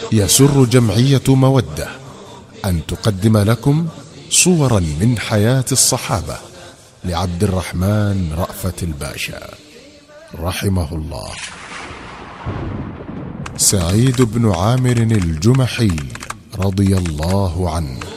يسر جمعية مودة أن تقدم لكم صورا من حياة الصحابة لعبد الرحمن رأفت الباشا رحمه الله. سعيد بن عامر الجمحي رضي الله عنه.